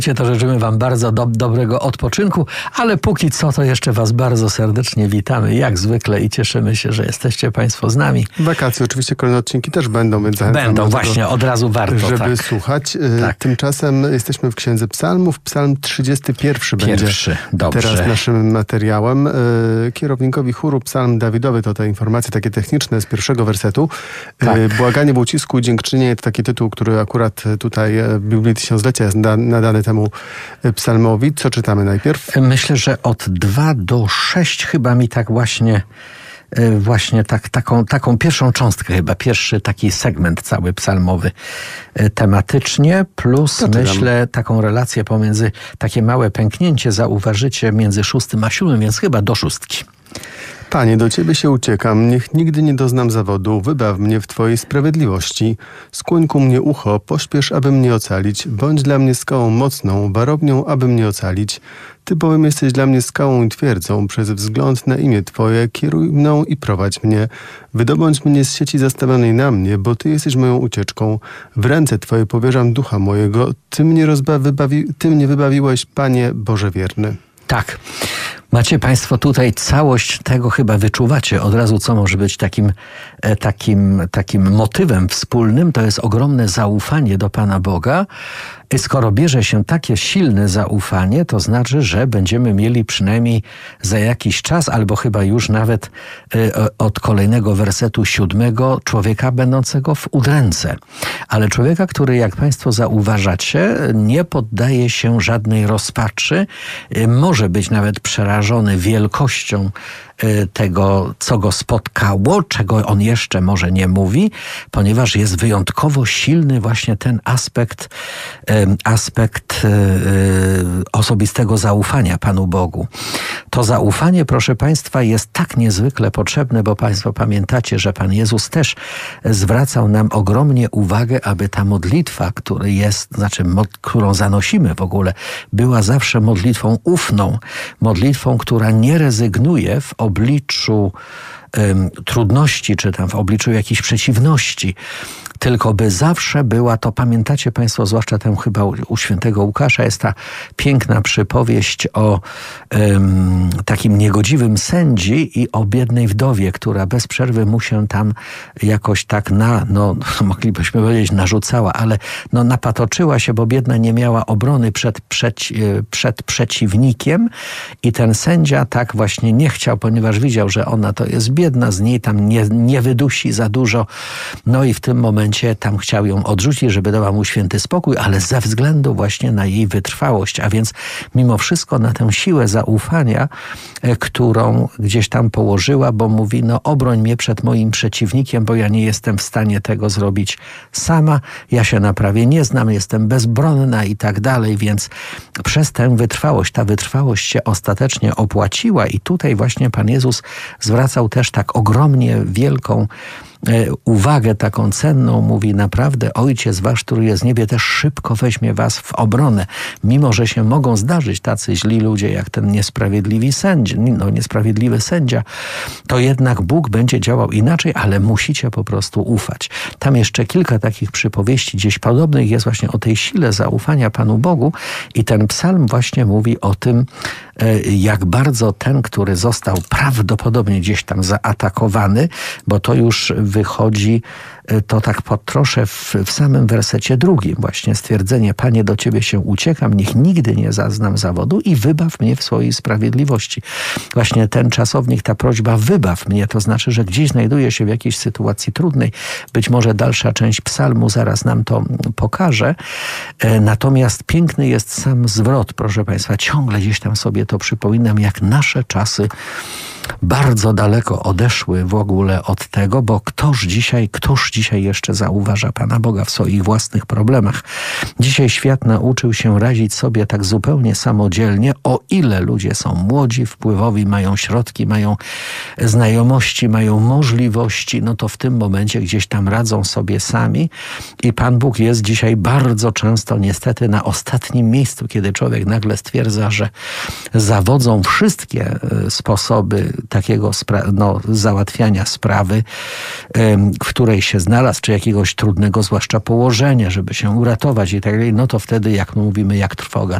To życzymy wam bardzo dobrego odpoczynku, ale póki co to jeszcze was bardzo serdecznie witamy, jak zwykle, i cieszymy się, że jesteście państwo z nami. Wakacje, oczywiście kolejne odcinki też będą, więc zachęcam będą, do właśnie, tego, od razu warto. żeby słuchać. Tak. Tymczasem jesteśmy w Księdze Psalmów. Psalm 31 będzie dobrze. Teraz naszym materiałem. Kierownikowi chóru Psalm Dawidowy, to te informacje takie techniczne z pierwszego wersetu. Tak. Błaganie w ucisku i dziękczynienie to taki tytuł, który akurat tutaj w Biblii Tysiąclecia jest nadany temu psalmowi. Co czytamy najpierw? Myślę, że od 2 do 6 chyba mi tak właśnie taką pierwszą cząstkę chyba, pierwszy taki segment cały psalmowy tematycznie, plus myślę taką relację pomiędzy, takie małe pęknięcie zauważycie między 6 a 7, więc chyba do 6. Panie, do Ciebie się uciekam, niech nigdy nie doznam zawodu, wybaw mnie w Twojej sprawiedliwości. Skłoń ku mnie ucho, pośpiesz, aby mnie ocalić. Bądź dla mnie skałą mocną, warownią, aby mnie ocalić. Ty bowiem jesteś dla mnie skałą i twierdzą, przez wzgląd na imię Twoje kieruj mną i prowadź mnie. Wydobądź mnie z sieci zastawionej na mnie, bo Ty jesteś moją ucieczką. W ręce Twoje powierzam ducha mojego. Ty mnie wybawiłeś, Panie Boże wierny. Tak. Macie państwo tutaj całość tego, chyba wyczuwacie od razu, co może być takim motywem wspólnym. To jest ogromne zaufanie do Pana Boga. I skoro bierze się takie silne zaufanie, to znaczy, że będziemy mieli przynajmniej za jakiś czas, albo chyba już nawet od kolejnego wersetu 7, człowieka będącego w udręce. Ale człowieka, który, jak państwo zauważacie, nie poddaje się żadnej rozpaczy, może być nawet przerażony wielkością tego, co go spotkało, czego on jeszcze może nie mówi, ponieważ jest wyjątkowo silny właśnie ten aspekt osobistego zaufania Panu Bogu. To zaufanie, proszę państwa, jest tak niezwykle potrzebne, bo państwo pamiętacie, że Pan Jezus też zwracał nam ogromnie uwagę, aby ta modlitwa, którą zanosimy w ogóle, była zawsze modlitwą ufną, modlitwą, która nie rezygnuje w obliczu trudności, czy tam w obliczu jakichś przeciwności, tylko by zawsze była, to pamiętacie państwo, zwłaszcza tę chyba u świętego Łukasza, jest ta piękna przypowieść o takim niegodziwym sędzi i o biednej wdowie, która bez przerwy mu się tam jakoś tak moglibyśmy powiedzieć narzucała, ale napatoczyła się, bo biedna nie miała obrony przed przeciwnikiem i ten sędzia tak właśnie nie chciał, ponieważ widział, że ona to jest biedna, z niej tam nie wydusi za dużo. No i w tym momencie tam chciał ją odrzucić, żeby dała mu święty spokój, ale ze względu właśnie na jej wytrwałość, a więc mimo wszystko na tę siłę zaufania, którą gdzieś tam położyła, bo mówi, obroń mnie przed moim przeciwnikiem, bo ja nie jestem w stanie tego zrobić sama, ja się na prawie nie znam, jestem bezbronna i tak dalej, więc przez tę wytrwałość, ta wytrwałość się ostatecznie opłaciła i tutaj właśnie Pan Jezus zwracał też tak ogromnie wielką uwagę taką cenną, mówi naprawdę Ojciec wasz, który jest w niebie, też szybko weźmie was w obronę. Mimo że się mogą zdarzyć tacy źli ludzie, jak ten niesprawiedliwy sędzia, to jednak Bóg będzie działał inaczej, ale musicie po prostu ufać. Tam jeszcze kilka takich przypowieści gdzieś podobnych jest właśnie o tej sile zaufania Panu Bogu i ten psalm właśnie mówi o tym, jak bardzo ten, który został prawdopodobnie gdzieś tam zaatakowany, bo to już wychodzi to tak potroszę w samym wersecie 2. Właśnie stwierdzenie: Panie, do Ciebie się uciekam, niech nigdy nie zaznam zawodu i wybaw mnie w swojej sprawiedliwości. Właśnie ten czasownik, ta prośba wybaw mnie, to znaczy, że gdzieś znajduję się w jakiejś sytuacji trudnej. Być może dalsza część psalmu zaraz nam to pokaże. Natomiast piękny jest sam zwrot, proszę Państwa. Ciągle gdzieś tam sobie to przypominam, jak nasze czasy bardzo daleko odeszły w ogóle od tego, bo któż dzisiaj jeszcze zauważa Pana Boga w swoich własnych problemach? Dzisiaj świat nauczył się radzić sobie tak zupełnie samodzielnie, o ile ludzie są młodzi, wpływowi, mają środki, mają znajomości, mają możliwości, no to w tym momencie gdzieś tam radzą sobie sami i Pan Bóg jest dzisiaj bardzo często niestety na ostatnim miejscu, kiedy człowiek nagle stwierdza, że zawodzą wszystkie sposoby takiego załatwiania sprawy, w której się znalazł, czy jakiegoś trudnego zwłaszcza położenia, żeby się uratować i tak dalej, no to wtedy, jak mówimy, jak trwoga,